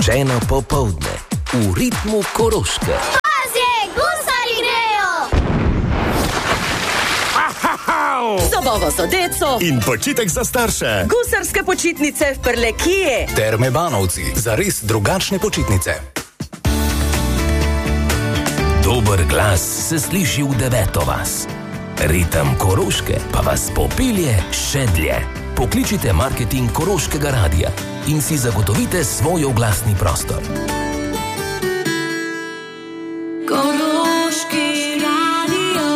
Sproščeno popoldne v ritmu Koroške. Zabava za deco in počitek za starše. Gusarske počitnice v Prlekiji. Terme Banovci, za res drugačne počitnice. Dober glas se sliši v 9. vas. Ritem Koroške pa vas popelje še dlje. Pokličite marketing Koroškega radia in si zagotovite svoj oglasni prostor. Koroški radio.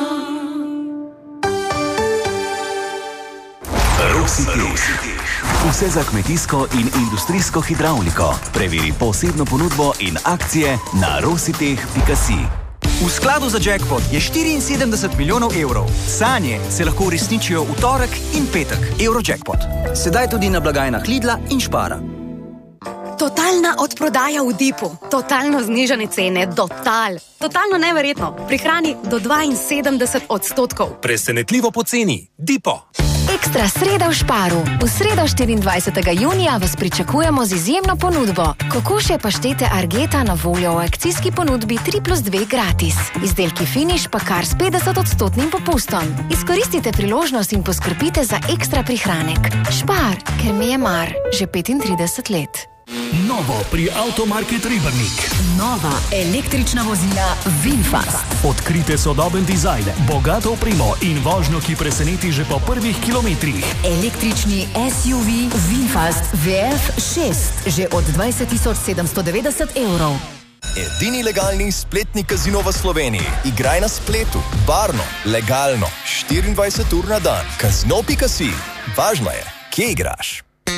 Vse za kmetijsko in industrijsko hidravliko. Preveri posebno ponudbo in akcije na rositeh.si. V skladu za jackpot je 74 milijonov evrov. Sanje se lahko uresničijo v torek in petek. Eurojackpot. Sedaj tudi na blagajnah Lidla in Spara. Totalna odprodaja v Dipu. Totalno znižane cene. Totalno neverjetno. Prihrani do 72%. Presenetljivo poceni. Dipo. Ekstra sreda v Šparu. V sredo 24. junija vas pričakujemo z izjemno ponudbo. Kokošje paštete Argeta na voljo v akcijski ponudbi 3+2 gratis. Izdelki Finish pa kar s 50% popustom. Izkoristite priložnost in poskrbite za ekstra prihranek. Špar, ker mi je mar. Že 35 let. Novo pri Automarket Ribernik. Nova električna vozila VinFast. Odkrite sodoben dizajn, bogato opremo in vožnjo, ki preseneti že po prvih kilometrih. Električni SUV VinFast VF6 že od 20.790 evrov. Edini legalni spletni kazino v Sloveniji. Igraj na spletu, varno, legalno, 24 ur na dan. Kazino.si. Važno je, kje igraš.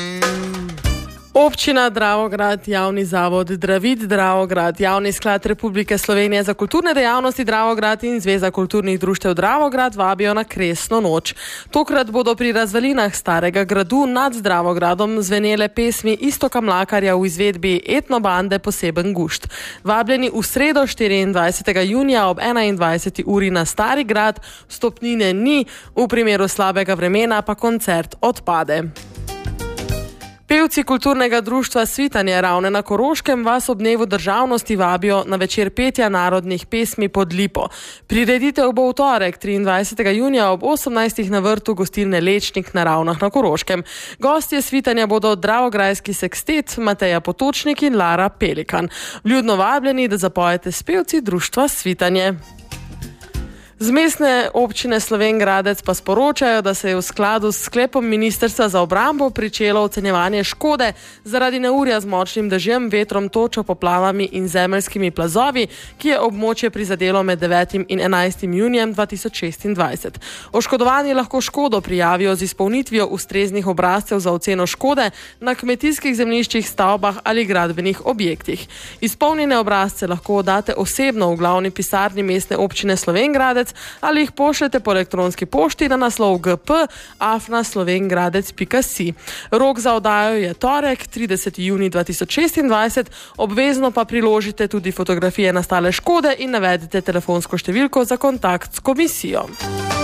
Občina Dravograd, Javni zavod Dravit Dravograd, Javni sklad Republike Slovenije za kulturne dejavnosti Dravograd in Zveza kulturnih društev Dravograd vabijo na Kresno noč. Tokrat bodo pri razvalinah starega gradu nad Dravogradom zvenele pesmi Iztoka Mlakarja v izvedbi etnobande Poseben gušt. Vabljeni v sredo 24. junija ob 21. uri na Stari grad, vstopnine ni, v primeru slabega vremena pa koncert odpade. Pevci kulturnega društva Svitanje Ravne na Koroškem vas ob dnevu državnosti vabijo na večer petja narodnih pesmi Pod lipo. Prireditev bo v torek 23. junija ob 18. na vrtu gostilne Lečnik na Ravnah na Koroškem. Gostje Svitanja bodo Dravograjski sekstet Mateja Potočnik in Lara Pelikan. Vljudno vabljeni, da zapojete s pevci društva Svitanje. Z mestne občine Slovenj Gradec pa sporočajo, da se je v skladu s sklepom Ministrstva za obrambo pričelo ocenjevanje škode zaradi neurja z močnim dežjem, vetrom, točo, poplavami in zemeljskimi plazovi, ki je območje prizadelo med 9. in 11. junijem 2026. Oškodovani lahko škodo prijavijo z izpolnitvijo ustreznih obrazcev za oceno škode na kmetijskih zemljiščih, stavbah ali gradbenih objektih. Izpolnjene obrazce lahko oddate osebno v glavni pisarni mestne občine Slovenj Gradec ali jih pošljete po elektronski pošti na naslov gp@slovenjgradec.si. Rok za oddajo je torek, 30. junij 2026, obvezno pa priložite tudi fotografije nastale škode in navedite telefonsko številko za kontakt s komisijo.